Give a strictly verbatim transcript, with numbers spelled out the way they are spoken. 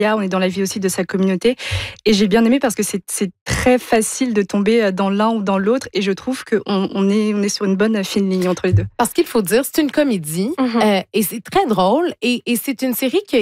on est dans la vie aussi de sa communauté. Et j'ai bien aimé parce que c'est, c'est très facile de tomber dans l'un ou dans l'autre. Et je trouve qu'on on est, on est sur une bonne fine ligne entre les deux. Parce qu'il faut dire, c'est une comédie mm-hmm. euh, et c'est très drôle. Et, et c'est une série qui